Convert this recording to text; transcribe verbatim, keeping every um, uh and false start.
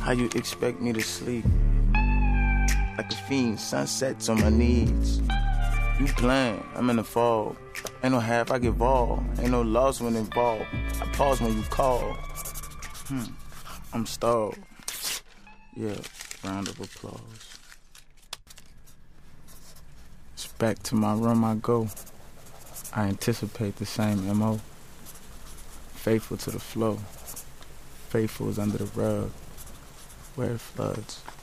How you expect me to sleep? Like a fiend, sunsets on my knees. You playing, I'm in the fog. Ain't no half, I get involved. Ain't no loss when involved. I pause when you call. Hmm, I'm stalled. Yeah, round of applause. It's back to my room I go. I anticipate the same M O. Faithful to the flow. Faithful is under the rug, where it floods.